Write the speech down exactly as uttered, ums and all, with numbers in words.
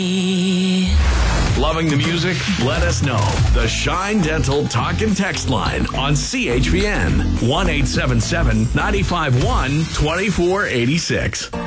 Loving the music? Let us know. The Shine Dental Talk and Text line on C H V N one eight seven seven, nine five one, two four eight six.